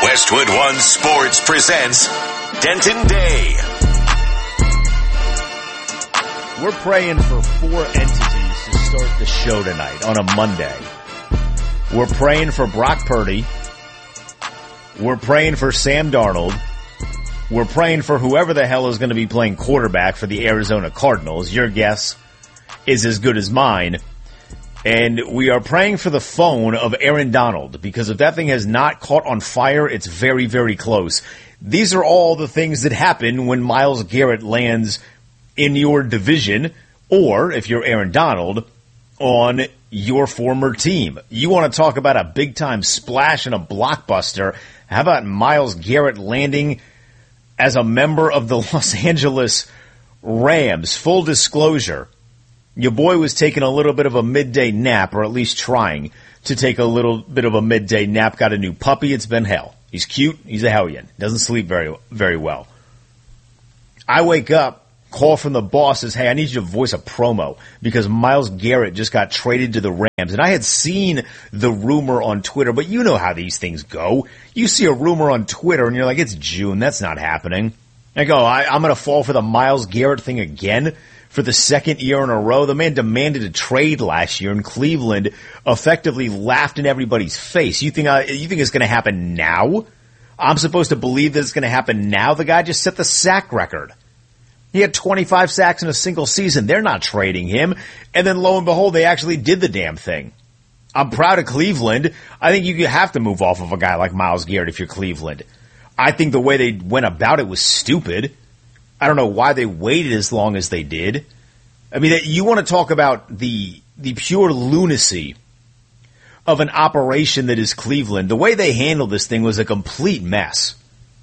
Westwood One Sports presents Denton Day. We're praying for 4 entities to start the show tonight on a Monday. We're praying for Brock Purdy. We're praying for Sam Darnold. We're praying for whoever the hell is going to be playing quarterback for the Arizona Cardinals. Your guess is as good as mine. And we are praying for the phone of Aaron Donald, because if that thing has not caught on fire, it's very, very close. These are all the things that happen when Myles Garrett lands in your division, or if you're Aaron Donald, on your former team. You want to talk about a big-time splash and a blockbuster. How about Myles Garrett landing as a member of the Los Angeles Rams? Full disclosure, your boy was taking a little bit of a midday nap, or at least trying to take a little bit of a midday nap. Got a new puppy. It's been hell. He's cute. He's a hellion. Doesn't sleep very, very well. I wake up, call from the boss, says, hey, I need you to voice a promo because Myles Garrett just got traded to the Rams. And I had seen the rumor on Twitter, but you know how these things go. You see a rumor on Twitter and you're like, it's June. That's not happening. I go, I'm going to fall for the Myles Garrett thing again for the second year in a row. The man demanded a trade last year, and Cleveland effectively laughed in everybody's face. You think it's going to happen now? I'm supposed to believe that it's going to happen now? The guy just set the sack record. He had 25 sacks in a single season. They're not trading him. And then lo and behold, they actually did the damn thing. I'm proud of Cleveland. I think you have to move off of a guy like Myles Garrett if you're Cleveland. I think the way they went about it was stupid. I don't know why they waited as long as they did. I mean, you want to talk about the pure lunacy of an operation that is Cleveland. The way they handled this thing was a complete mess.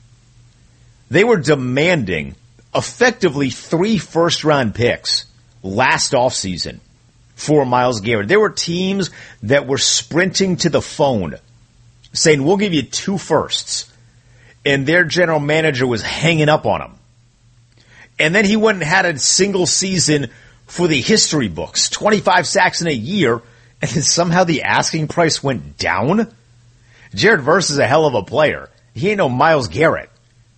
They were demanding effectively 3 first-round picks last offseason for Myles Garrett. There were teams that were sprinting to the phone saying, we'll give you 2 firsts. And their general manager was hanging up on him. And then he went and had a single season for the history books, 25 sacks in a year, and then somehow the asking price went down? Jared Verse is a hell of a player. He ain't no Myles Garrett.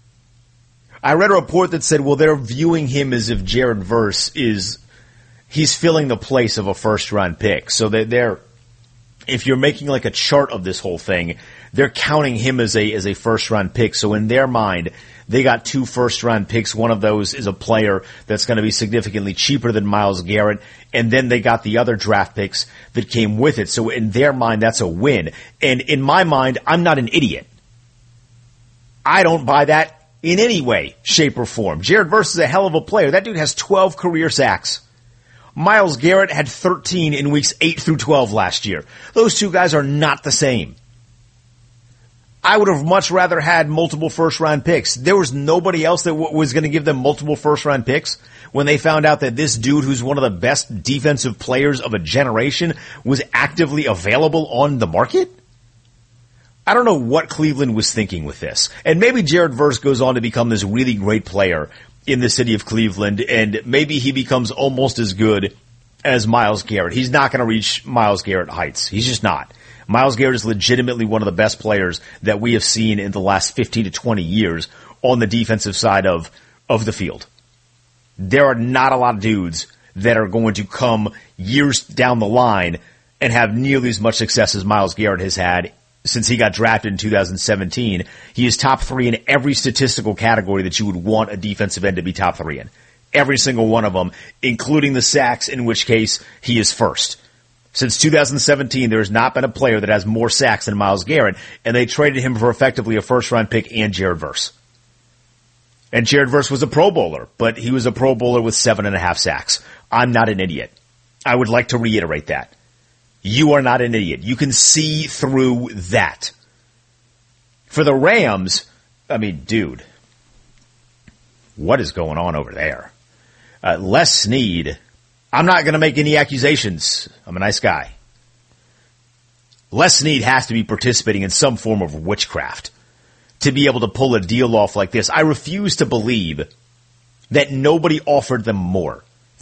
I read a report that said, well, they're viewing him as if Jared Verse he's filling the place of a first-round pick. So they're if you're making like a chart of this whole thing, they're counting him as a first-round pick. So in their mind, they got 2 first-round picks. One of those is a player that's going to be significantly cheaper than Myles Garrett. And then they got the other draft picks that came with it. So in their mind, that's a win. And in my mind, I'm not an idiot. I don't buy that in any way, shape, or form. Jared Verse is a hell of a player. That dude has 12 career sacks. Myles Garrett had 13 in weeks 8 through 12 last year. Those two guys are not the same. I would have much rather had multiple first-round picks. There was nobody else that was going to give them multiple first-round picks when they found out that this dude, who's one of the best defensive players of a generation, was actively available on the market? I don't know what Cleveland was thinking with this. And maybe Jared Verse goes on to become this really great player in the city of Cleveland, and maybe he becomes almost as good as Myles Garrett. He's not going to reach Myles Garrett heights. He's just not. Myles Garrett is legitimately one of the best players that we have seen in the last 15 to 20 years on the defensive side of the field. There are not a lot of dudes that are going to come years down the line and have nearly as much success as Myles Garrett has had since he got drafted in 2017. He is top 3 in every statistical category that you would want a defensive end to be top 3 in. Every single one of them, including the sacks, in which case he is first. Since 2017, there has not been a player that has more sacks than Myles Garrett, and they traded him for effectively a first-round pick and Jared Verse. And Jared Verse was a Pro Bowler, but he was a Pro Bowler with 7.5 sacks. I'm not an idiot. I would like to reiterate that. You are not an idiot. You can see through that. For the Rams, I mean, dude, what is going on over there? Les Snead, I'm not going to make any accusations. I'm a nice guy. Les Snead has to be participating in some form of witchcraft to be able to pull a deal off like this. I refuse to believe that nobody offered them more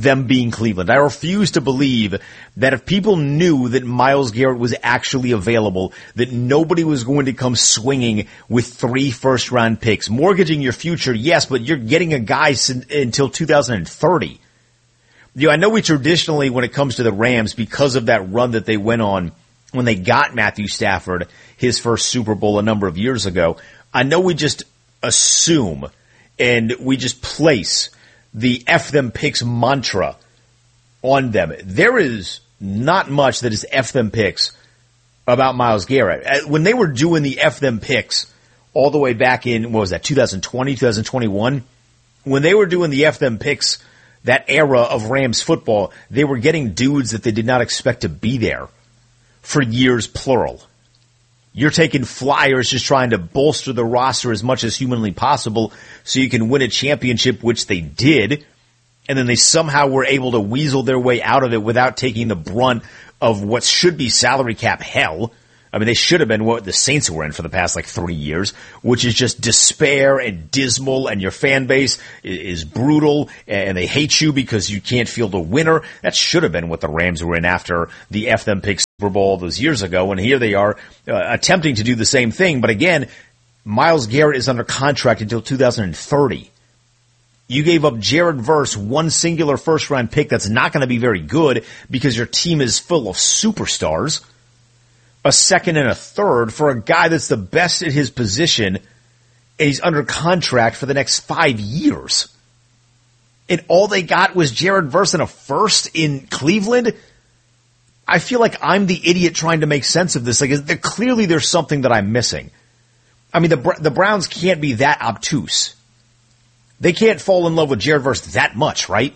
them being Cleveland. I refuse to believe that if people knew that Myles Garrett was actually available, that nobody was going to come swinging with 3 first-round picks. Mortgaging your future, yes, but you're getting a guy until 2030. I know we traditionally, when it comes to the Rams, because of that run that they went on when they got Matthew Stafford, his first Super Bowl a number of years ago, I know we just assume and we just place the F them picks mantra on them. There is not much that is F them picks about Myles Garrett. When they were doing the F them picks all the way back in, 2020, 2021, when they were doing the F them picks, that era of Rams football, they were getting dudes that they did not expect to be there for years, plural. You're taking flyers just trying to bolster the roster as much as humanly possible so you can win a championship, which they did, and then they somehow were able to weasel their way out of it without taking the brunt of what should be salary cap hell. I mean, they should have been what the Saints were in for the past 3 years, which is just despair and dismal, and your fan base is brutal, and they hate you because you can't field a winner. That should have been what the Rams were in after the F them pick Super Bowl those years ago, and here they are attempting to do the same thing. But again, Myles Garrett is under contract until 2030. You gave up Jared Verse, one singular first-round pick that's not going to be very good because your team is full of superstars, a second and a third for a guy that's the best at his position, and he's under contract for the next 5 years. And all they got was Jared Verse and a first in Cleveland? I feel like I'm the idiot trying to make sense of this. Clearly there's something that I'm missing. I mean, the Browns can't be that obtuse. They can't fall in love with Jared Verse that much, right?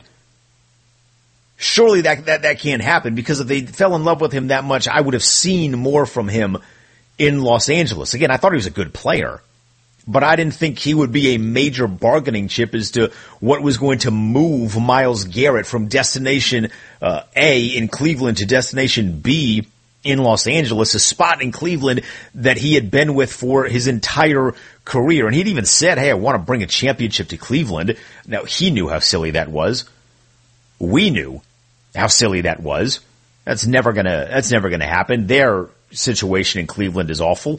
Surely that can't happen, because if they fell in love with him that much, I would have seen more from him in Los Angeles. Again, I thought he was a good player, but I didn't think he would be a major bargaining chip as to what was going to move Myles Garrett from destination A in Cleveland to destination B in Los Angeles, a spot in Cleveland that he had been with for his entire career. And he'd even said, hey, I want to bring a championship to Cleveland. Now, he knew how silly that was. We knew how silly that was. That's never gonna happen. Their situation in Cleveland is awful.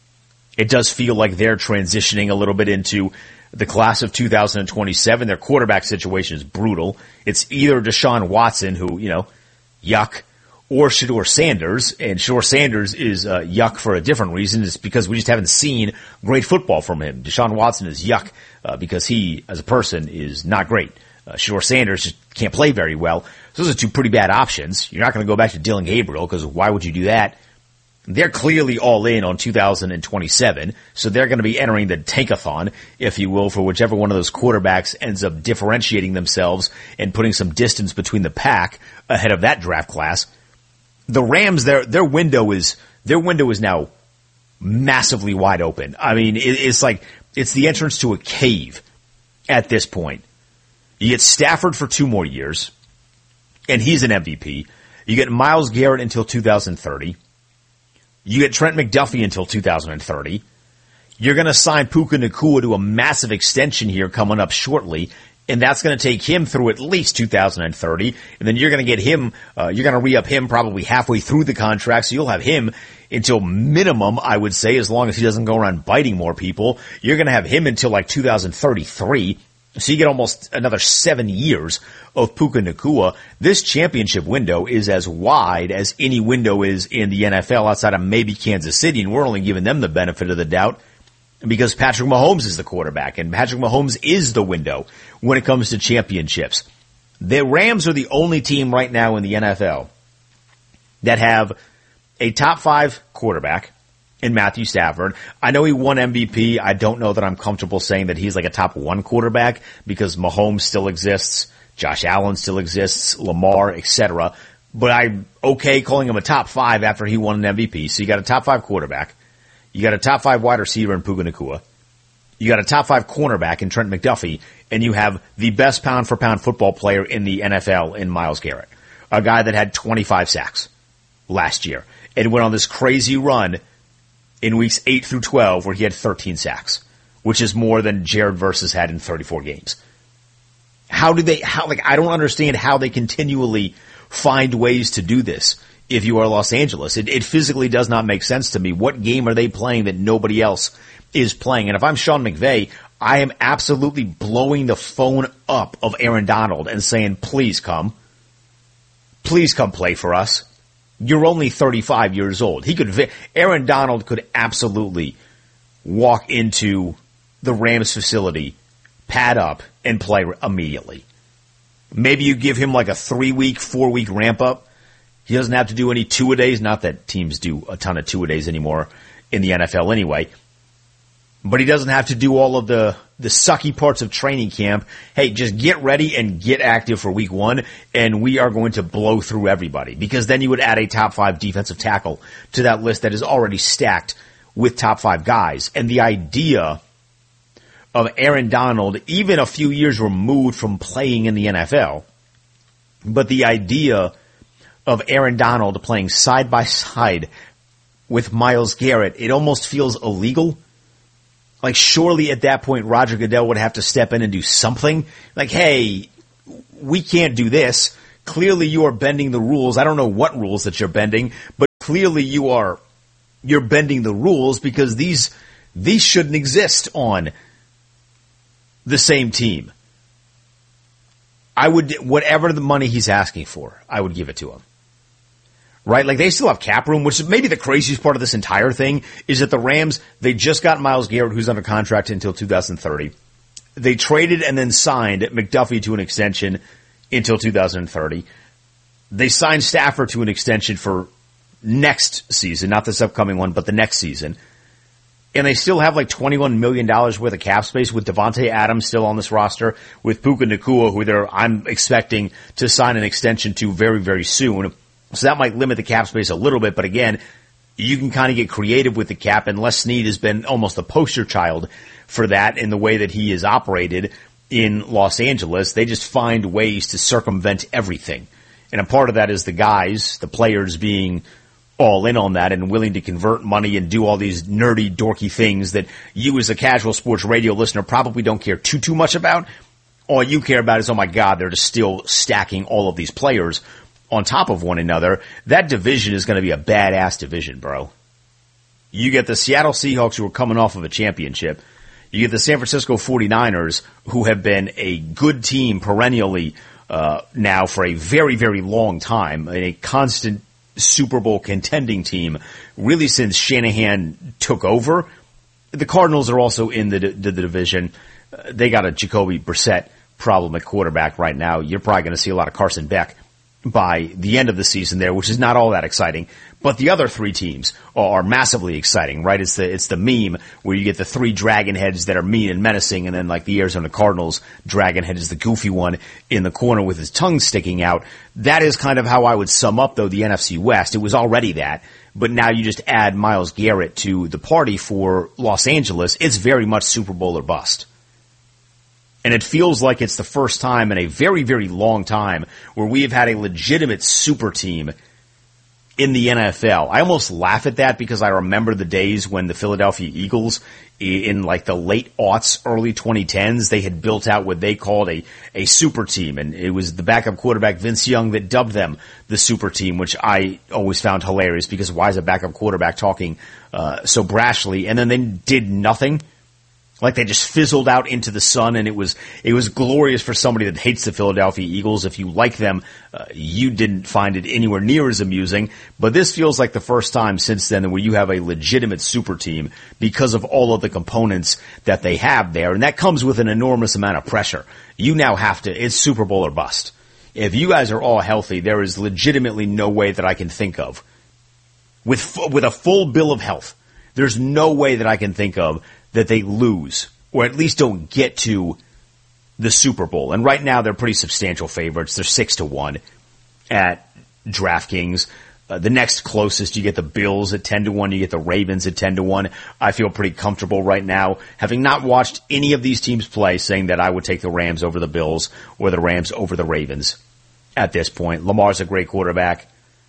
It does feel like they're transitioning a little bit into the class of 2027. Their quarterback situation is brutal. It's either Deshaun Watson, who, yuck, or Shedeur Sanders. And Shedeur Sanders is yuck for a different reason. It's because we just haven't seen great football from him. Deshaun Watson is yuck because he, as a person, is not great. Shedeur Sanders just can't play very well. So those are two pretty bad options. You're not going to go back to Dylan Gabriel, because why would you do that? They're clearly all in on 2027, so they're going to be entering the tankathon, if you will, for whichever one of those quarterbacks ends up differentiating themselves and putting some distance between the pack ahead of that draft class. The Rams, their window is now massively wide open. I mean, it's like it's the entrance to a cave at this point. You get Stafford for 2 more years, and he's an MVP. You get Myles Garrett until 2030. You get Trent McDuffie until 2030. You're going to sign Puka Nacua to a massive extension here coming up shortly, and that's going to take him through at least 2030. And then you're going to get him, you're going to re-up him probably halfway through the contract, so you'll have him until minimum, I would say, as long as he doesn't go around biting more people. You're going to have him until 2033. So you get almost another 7 years of Puka Nacua. This championship window is as wide as any window is in the NFL outside of maybe Kansas City, and we're only giving them the benefit of the doubt because Patrick Mahomes is the quarterback, and Patrick Mahomes is the window when it comes to championships. The Rams are the only team right now in the NFL that have a top 5 quarterback in Matthew Stafford. I know he won MVP. I don't know that I'm comfortable saying that he's like a top 1 quarterback because Mahomes still exists, Josh Allen still exists, Lamar, etc. But I'm okay calling him a top 5 after he won an MVP. So you got a top 5 quarterback. You got a top 5 wide receiver in Puka Nacua. You got a top 5 cornerback in Trent McDuffie. And you have the best pound-for-pound football player in the NFL in Myles Garrett, a guy that had 25 sacks last year and went on this crazy run in weeks 8 through 12 where he had 13 sacks, which is more than Jared Verse has had in 34 games. I don't understand how they continually find ways to do this if you are Los Angeles. It physically does not make sense to me. What game are they playing that nobody else is playing? And if I'm Sean McVay, I am absolutely blowing the phone up of Aaron Donald and saying, please come play for us. You're only 35 years old. Aaron Donald could absolutely walk into the Rams facility, pad up, and play immediately. Maybe you give him like a 3-week, 4-week ramp up. He doesn't have to do any two-a-days. Not that teams do a ton of two-a-days anymore in the NFL anyway. But he doesn't have to do all of the sucky parts of training camp. Hey, just get ready and get active for week 1, and we are going to blow through everybody. Because then you would add a top 5 defensive tackle to that list that is already stacked with top 5 guys. And the idea of Aaron Donald, even a few years removed from playing in the NFL, but the idea of Aaron Donald playing side by side with Myles Garrett, it almost feels illegal. Like, surely at that point, Roger Goodell would have to step in and do something. Like, hey, we can't do this. Clearly you are bending the rules. I don't know what rules that you're bending, but clearly you're bending the rules because these shouldn't exist on the same team. Whatever the money he's asking for, I would give it to him. Right? Like, they still have cap room, which is maybe the craziest part of this entire thing is that the Rams, they just got Myles Garrett, who's under contract until 2030. They traded and then signed McDuffie to an extension until 2030. They signed Stafford to an extension for next season, not this upcoming one, but the next season. And they still have like $21 million worth of cap space with Devontae Adams still on this roster, with Puka Nacua, who I'm expecting to sign an extension to very, very soon. So that might limit the cap space a little bit, but again, you can kind of get creative with the cap, and Les Snead has been almost a poster child for that in the way that he is operated in Los Angeles. They just find ways to circumvent everything. And a part of that is the players being all in on that and willing to convert money and do all these nerdy, dorky things that you as a casual sports radio listener probably don't care too much about. All you care about is, oh my God, they're just still stacking all of these players on top of one another. That division is going to be a badass division, bro. You get the Seattle Seahawks, who are coming off of a championship. You get the San Francisco 49ers, who have been a good team perennially now for a very, very long time, a constant Super Bowl contending team, really since Shanahan took over. The Cardinals are also in the division. They got a Jacoby Brissett problem at quarterback right now. You're probably going to see a lot of Carson Beck by the end of the season there, which is not all that exciting. But the other 3 teams are massively exciting, right? It's the meme where you get the 3 dragon heads that are mean and menacing, and then like the Arizona Cardinals dragon head is the goofy one in the corner with his tongue sticking out. That is kind of how I would sum up, though, the NFC West. It was already that, but now you just add Myles Garrett to the party for Los Angeles. It's very much Super Bowl or bust. And it feels like it's the first time in a very, very long time where we have had a legitimate super team in the NFL. I almost laugh at that because I remember the days when the Philadelphia Eagles in like the late aughts, early 2010s, they had built out what they called a super team. And it was the backup quarterback Vince Young that dubbed them the super team, which I always found hilarious because why is a backup quarterback talking so brashly? And then they did nothing. Like they just fizzled out into the sun, and it was glorious for somebody that hates the Philadelphia Eagles. If you like them, you didn't find it anywhere near as amusing. But this feels like the first time since then where you have a legitimate super team because of all of the components that they have there, and that comes with an enormous amount of pressure. You now have to, it's Super Bowl or bust. If you guys are all healthy, there is legitimately no way that I can think of, with a full bill of health, there's no way that I can think of that they lose, or at least don't get to the Super Bowl. And right now they're pretty substantial favorites. They're 6-1 at DraftKings. The next closest, you get the Bills at 10-1, you get the Ravens at 10-1. I feel pretty comfortable right now, having not watched any of these teams play, saying that I would take the Rams over the Bills or the Rams over the Ravens at this point. Lamar's a great quarterback.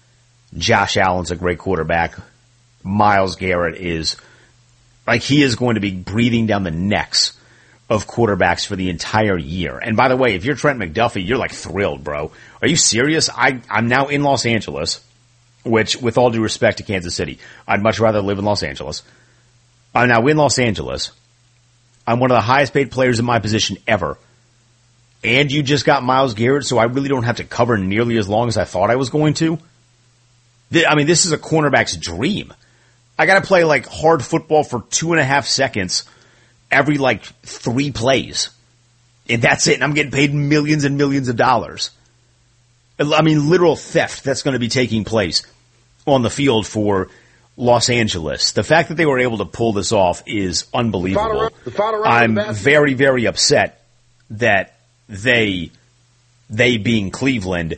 Josh Allen's a great quarterback. Myles Garrett is, like, he is going to be breathing down the necks of quarterbacks for the entire year. And by the way, if you're Trent McDuffie, you're like thrilled, bro. Are you serious? I'm now in Los Angeles, which, with all due respect to Kansas City, I'd much rather live in Los Angeles. I'm now in Los Angeles. I'm one of the highest paid players in my position ever. And you just got Myles Garrett, so I really don't have to cover nearly as long as I thought I was going to. I mean, this is a cornerback's dream. I got to play like hard football for 2.5 seconds every like 3 plays. And that's it. And I'm getting paid millions and millions of dollars. I mean, literal theft that's going to be taking place on the field for Los Angeles. The fact that they were able to pull this off is unbelievable. I'm very, very upset that they being Cleveland,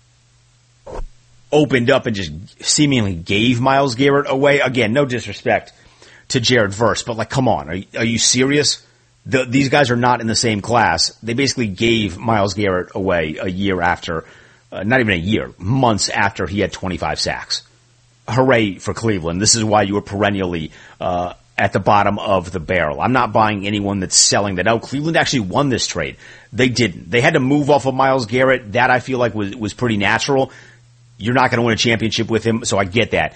opened up and just seemingly gave Myles Garrett away. Again, no disrespect to Jared Verse, but like, come on, are you serious? These guys are not in the same class. They basically gave Myles Garrett away a year after, not even a year, months after he had 25 sacks. Hooray for Cleveland. This is why you were perennially at the bottom of the barrel. I'm not buying anyone that's selling that. Oh, Cleveland actually won this trade. They didn't. They had to move off of Myles Garrett. That I feel like was pretty natural. You're not going to win a championship with him, so I get that.